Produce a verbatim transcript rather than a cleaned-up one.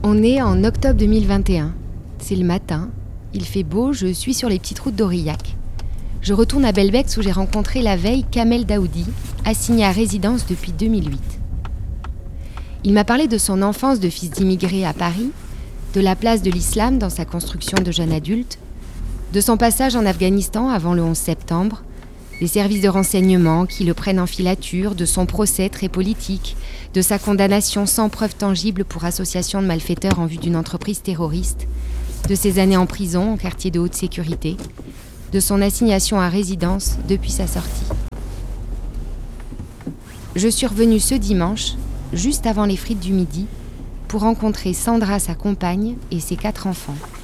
On est en octobre deux mille vingt et un. C'est le matin, il fait beau, je suis sur les petites routes d'Aurillac. Je retourne à Belbex où j'ai rencontré la veille Kamel Daoudi, assigné à résidence depuis deux mille huit. Il m'a parlé de son enfance de fils d'immigrés à Paris, de la place de l'islam dans sa construction de jeune adulte, de son passage en Afghanistan avant le onze septembre, des services de renseignement qui le prennent en filature, de son procès très politique, de sa condamnation sans preuve tangible pour association de malfaiteurs en vue d'une entreprise terroriste, de ses années en prison en quartier de haute sécurité, de son assignation à résidence depuis sa sortie. Je suis revenue ce dimanche, juste avant les frites du midi, pour rencontrer Sandra, sa compagne, et ses quatre enfants.